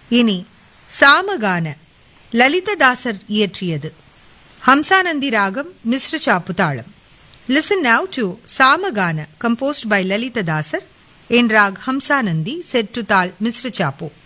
இனி சாமகான லலிததாசர் இயற்றியது. ஹம்சானந்தி ராகம் மிஸ்ர சாப்பு தாளம். Listen now to Samagana composed by Lalitha Dasar in rag Hamsanandi set to tal Misra Chapu.